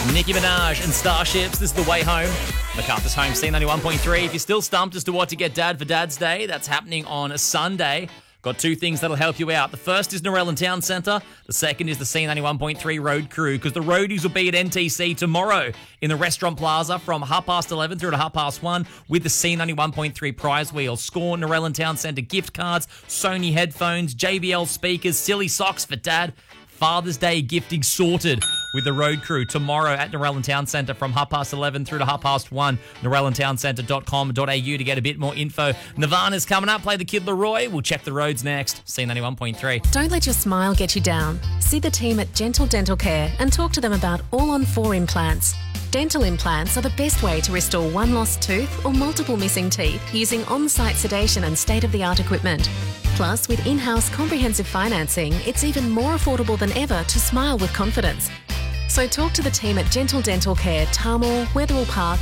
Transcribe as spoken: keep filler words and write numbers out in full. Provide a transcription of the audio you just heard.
Nicki Minaj and Starships. This is The Way Home. MacArthur's Home, C ninety-one point three. If you're still stumped as to what to get Dad for Dad's Day, that's happening on a Sunday. Got two things that'll help you out. The first is Narellan Town Centre. The second is the C ninety-one point three Road Crew, because the roadies will be at N T C tomorrow in the Restaurant Plaza from half past eleven through to half past one with the C ninety-one point three prize wheel. Score Narellan Town Centre gift cards, Sony headphones, J B L speakers, silly socks for Dad. Father's Day gifting sorted with the Road Crew tomorrow at Narellan Town Centre from half past eleven through to half past one. narellan town centre dot com dot a u to get a bit more info. Nirvana's coming up. Play the Kid Leroy. We'll check the roads next. C ninety-one point three. Don't let your smile get you down. See the team at Gentle Dental Care and talk to them about all-on-four implants. Dental implants are the best way to restore one lost tooth or multiple missing teeth using on-site sedation and state-of-the-art equipment. Plus, with in-house comprehensive financing, it's even more affordable than ever to smile with confidence. So talk to the team at Gentle Dental Care, Tarmore, Wetherill Park,